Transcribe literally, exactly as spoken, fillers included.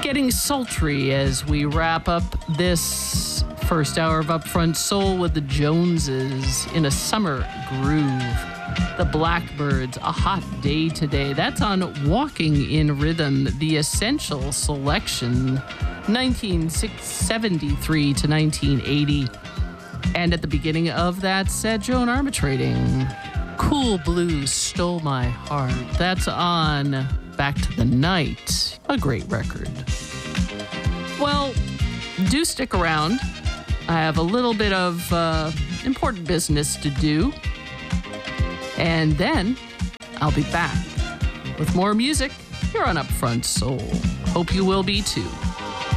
getting sultry as we wrap up this first hour of Upfront Soul with the Joneses in a summer groove. The Blackbyrds, A Hot Day Today. That's on Walking in Rhythm, the Essential Selection, nineteen seventy-three to nineteen eighty. And at the beginning of that set, Joan Armatrading, Cool Blues Stole My Heart. That's on Back to the Night, a great record. Well, do stick around. I have a little bit of uh, important business to do. And then I'll be back with more music here on Upfront Soul. Hope you will be too.